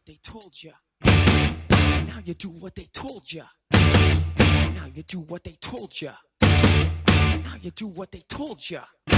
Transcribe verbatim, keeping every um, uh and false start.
they told you. Now you do what they told you. Now you do what they told you. Now you do what they told you.